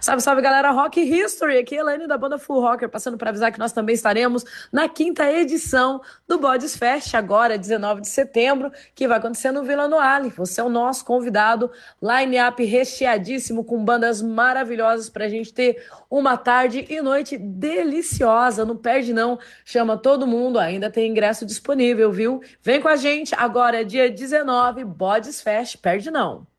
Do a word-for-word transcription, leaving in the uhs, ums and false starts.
Salve, salve, galera, Rock History, aqui é a Elaine da banda Full Rocker, passando para avisar que nós também estaremos na quinta edição do Bodes Fest, agora, dezenove de setembro, que vai acontecer no Vila Noale. Você é o nosso convidado, line-up recheadíssimo, com bandas maravilhosas para a gente ter uma tarde e noite deliciosa, não perde não, chama todo mundo, ainda tem ingresso disponível, viu? Vem com a gente, agora é dia dezenove, Bodes Fest, perde não.